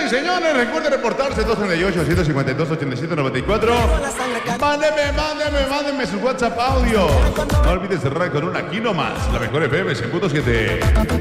y señores, recuerden reportarse 238-152-8794. Mándeme su WhatsApp audio. No olvides cerrar con una aquí nomás. La mejor FM 100.7.